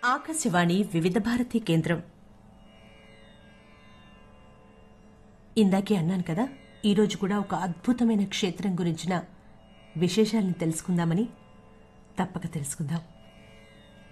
ఆకాశవాణి వివిధ భారతి కేంద్రం. ఇందాకే అన్నాను కదా, ఈరోజు కూడా ఒక అద్భుతమైన క్షేత్రం గురించిన విశేషాలను తెలుసుకుందామని. తప్పక తెలుసుకుందాం.